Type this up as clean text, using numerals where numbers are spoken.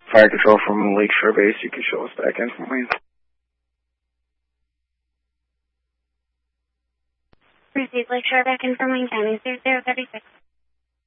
Fire control from Lakeshore Base, you can show us back in for me. Received Lakeshore back in from Wayne County, 0036.